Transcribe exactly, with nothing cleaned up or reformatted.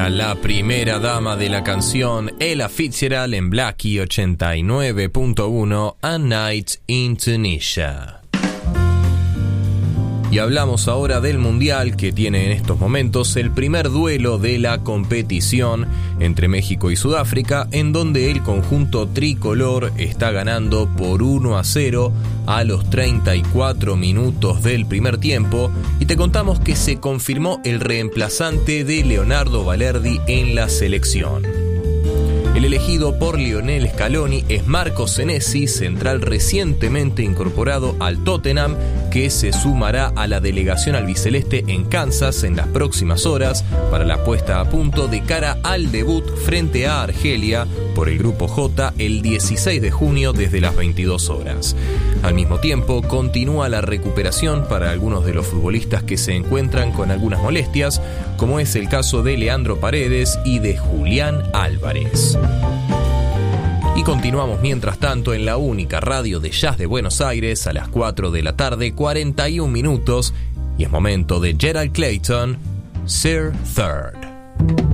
Era la primera dama de la canción Ella Fitzgerald en Blackie ochenta y nueve punto uno, A Night in Tunisia. Y hablamos ahora del Mundial, que tiene en estos momentos el primer duelo de la competición entre México y Sudáfrica, en donde el conjunto tricolor está ganando por uno a cero a los treinta y cuatro minutos del primer tiempo, y te contamos que se confirmó el reemplazante de Leonardo Balerdi en la selección. El elegido por Lionel Scaloni es Marco Senesi, central recientemente incorporado al Tottenham, que se sumará a la delegación albiceleste en Kansas en las próximas horas para la puesta a punto de cara al debut frente a Argelia por el Grupo J el dieciséis de junio desde las veintidós horas. Al mismo tiempo, continúa la recuperación para algunos de los futbolistas que se encuentran con algunas molestias, como es el caso de Leandro Paredes y de Julián Álvarez. Y continuamos mientras tanto en la única radio de jazz de Buenos Aires a las cuatro de la tarde, cuarenta y un minutos, y es momento de Gerald Clayton, Sir Third.